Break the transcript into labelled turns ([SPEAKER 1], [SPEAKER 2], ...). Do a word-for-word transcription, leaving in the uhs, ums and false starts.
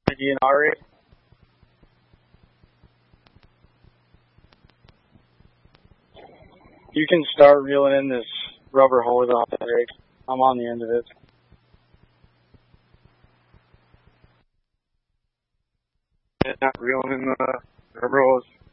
[SPEAKER 1] D N R rig. You can start reeling in this rubber hose off the rig. I'm on the end of it. It's not reeling in the rubber hose.